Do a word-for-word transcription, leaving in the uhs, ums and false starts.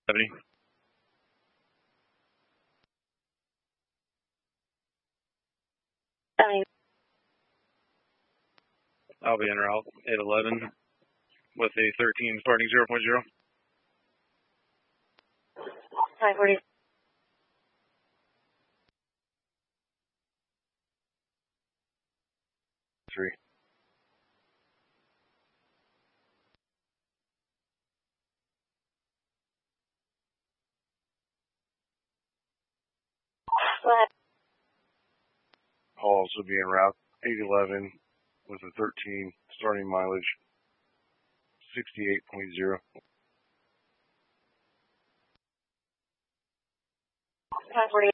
seventy. seventy. I'll be en route eight eleven with a thirteen starting zero point zero. five forty. Three. Go ahead. I'll also be en route eight eleven with a thirteen starting mileage sixty-eight point zero. five forty.